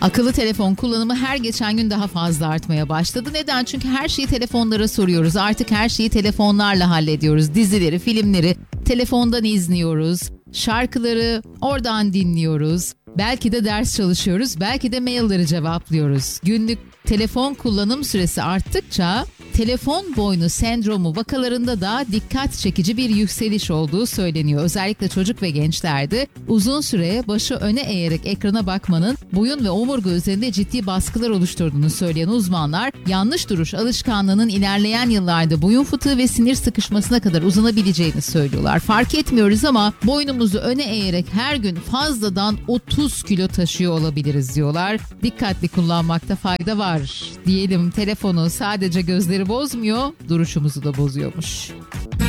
Akıllı telefon kullanımı her geçen gün daha fazla artmaya başladı. Neden? Çünkü her şeyi telefonlara soruyoruz. Artık her şeyi telefonlarla hallediyoruz. Dizileri, filmleri telefondan izliyoruz. Şarkıları oradan dinliyoruz. Belki de ders çalışıyoruz. Belki de mailleri cevaplıyoruz. Günlük telefon kullanım süresi arttıkça telefon boynu sendromu vakalarında da dikkat çekici bir yükseliş olduğu söyleniyor. Özellikle çocuk ve gençlerde uzun süre başı öne eğerek ekrana bakmanın boyun ve omurga üzerinde ciddi baskılar oluşturduğunu söyleyen uzmanlar, yanlış duruş alışkanlığının ilerleyen yıllarda boyun fıtığı ve sinir sıkışmasına kadar uzanabileceğini söylüyorlar. Fark etmiyoruz ama boynumuzu öne eğerek her gün fazladan 30 kilo taşıyor olabiliriz diyorlar. Dikkatli kullanmakta fayda var. Diyelim telefonu sadece gözleri bozmuyor, duruşumuzu da bozuyormuş.